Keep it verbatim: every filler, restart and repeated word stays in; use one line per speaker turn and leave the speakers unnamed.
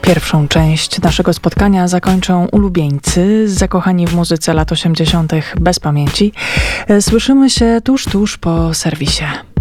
Pierwszą część naszego spotkania zakończą ulubieńcy, zakochani w muzyce lat osiemdziesiątych bez pamięci. Słyszymy się tuż, tuż po serwisie.